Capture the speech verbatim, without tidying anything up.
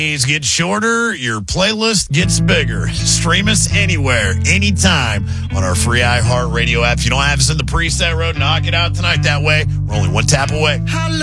Days get shorter, your playlist gets bigger. Stream us anywhere, anytime on our free iHeartRadio app. If you don't have us in the preset road, knock it out tonight that way. We're only one tap away.